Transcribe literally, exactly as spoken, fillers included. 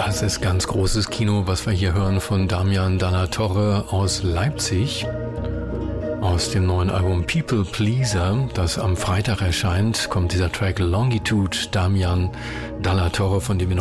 Das ist ganz großes Kino, was wir hier hören von Damian Dalla Torre aus Leipzig. Aus dem neuen Album People Pleaser, das am Freitag erscheint, kommt dieser Track Longitude, Damian Dalla Torre, von dem wir noch